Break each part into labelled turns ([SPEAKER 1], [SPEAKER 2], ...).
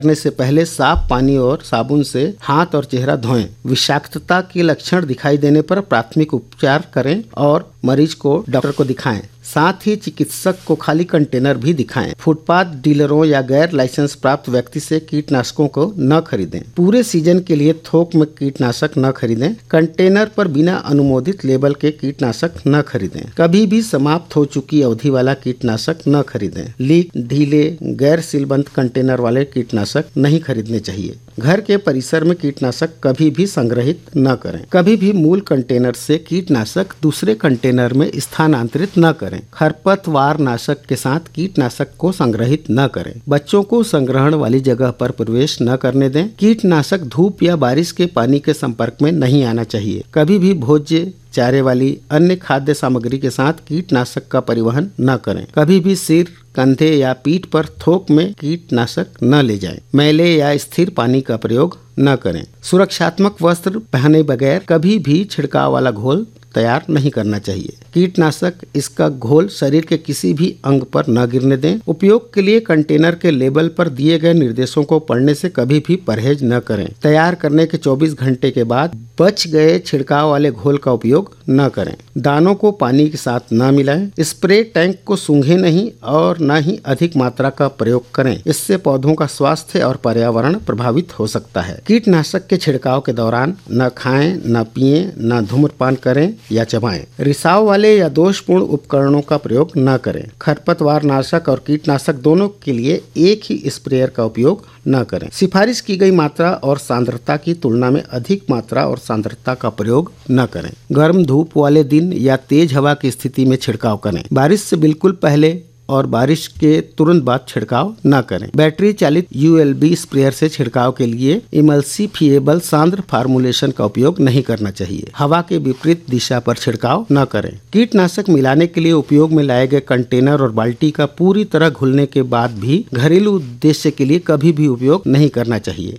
[SPEAKER 1] करने से पहले साफ पानी और साबुन से हाथ और चेहरा धोएं। विषाक्तता के लक्षण दिखाई देने पर प्राथमिक उपचार करें और मरीज को डॉक्टर को दिखाएं। साथ ही चिकित्सक को खाली कंटेनर भी दिखाएं। फुटपाथ डीलरों या गैर लाइसेंस प्राप्त व्यक्ति से कीटनाशकों को न खरीदें। पूरे सीजन के लिए थोक में कीटनाशक न खरीदें। कंटेनर पर बिना अनुमोदित लेबल के कीटनाशक न खरीदें। कभी भी समाप्त हो चुकी अवधि वाला कीटनाशक न खरीदें। लीक, ढीले, गैर सीलबंद कंटेनर वाले कीटनाशक नहीं खरीदने चाहिए। घर के परिसर में कीटनाशक कभी भी संग्रहित न करें। कभी भी मूल कंटेनर से कीटनाशक दूसरे कंटेनर में स्थानांतरित न करें। खरपतवार नाशक के साथ कीटनाशक को संग्रहित न करें। बच्चों को संग्रहण वाली जगह पर प्रवेश न करने दें। कीटनाशक धूप या बारिश के पानी के संपर्क में नहीं आना चाहिए। कभी भी भोज्य, चारे वाली अन्य खाद्य सामग्री के साथ कीटनाशक का परिवहन न करें। कभी भी सिर, कंधे या पीठ पर थोक में कीटनाशक न ले जाएं। मैले या स्थिर पानी का प्रयोग न करें। सुरक्षात्मक वस्त्र पहने बगैर कभी भी छिड़काव वाला घोल तैयार नहीं करना चाहिए। कीटनाशक इसका घोल शरीर के किसी भी अंग पर न गिरने दें। उपयोग के लिए कंटेनर के लेबल पर दिए गए निर्देशों को पढ़ने से कभी भी परहेज न करें। तैयार करने के 24 घंटे के बाद बच गए छिड़काव वाले घोल का उपयोग न करें। दानों को पानी के साथ न मिलाएं। स्प्रे टैंक को सूंघे नहीं और न ही अधिक मात्रा का प्रयोग करें। इससे पौधों का स्वास्थ्य और पर्यावरण प्रभावित हो सकता है। कीटनाशक के छिड़काव के दौरान न खाएं, न पिएं, न धूम्रपान करें या चबाएं। रिसाव वाले या दोषपूर्ण उपकरणों का प्रयोग न करें। खरपतवार नाशक और कीटनाशक दोनों के लिए एक ही स्प्रेयर का उपयोग न करें। सिफारिश की गई मात्रा और सांद्रता की तुलना में अधिक मात्रा और सांद्रता का प्रयोग न करें। गर्म धूप वाले दिन या तेज हवा की स्थिति में छिड़काव करें। बारिश से बिल्कुल पहले और बारिश के तुरंत बाद छिड़काव न करें। बैटरी चालित ULB स्प्रेयर से छिड़काव के लिए इमल्सिफिएबल सांद्र फार्मूलेशन का उपयोग नहीं करना चाहिए। हवा के विपरीत दिशा पर छिड़काव न करें। कीटनाशक मिलाने के लिए उपयोग में लाए गए कंटेनर और बाल्टी का पूरी तरह घुलने के बाद भी घरेलू उद्देश्य के लिए कभी भी उपयोग नहीं करना चाहिए।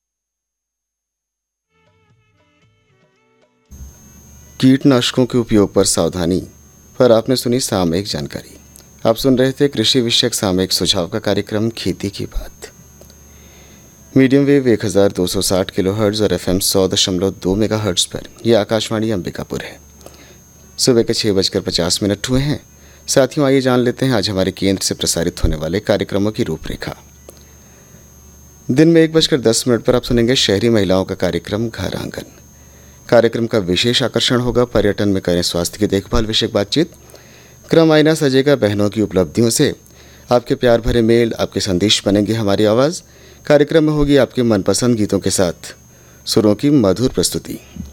[SPEAKER 2] कीटनाशकों के उपयोग पर सावधानी पर आपने सुनी सामयिक जानकारी। आप सुन रहे थे कृषि विषयक सामयिक सुझाव का कार्यक्रम खेती की बात। मीडियम वेव 1260 किलोहर्ट्ज और FM 100.2 मेगाहर्ट्ज पर यह आकाशवाणी अंबिकापुर है। सुबह के 6:50 हुए हैं। साथियों, आइए जान लेते हैं आज हमारे केंद्र से प्रसारित होने वाले कार्यक्रमों की रूपरेखा। दिन में 1:10 पर आप सुनेंगे शहरी महिलाओं का कार्यक्रम घर आंगन। कार्यक्रम का विशेष आकर्षण होगा पर्यटन में करें स्वास्थ्य की देखभाल विषयक बातचीत। क्रम आईना सजेगा बहनों की उपलब्धियों से। आपके प्यार भरे मेल, आपके संदेश बनेंगे हमारी आवाज़। कार्यक्रम में होगी आपके मनपसंद गीतों के साथ सुरों की मधुर प्रस्तुति।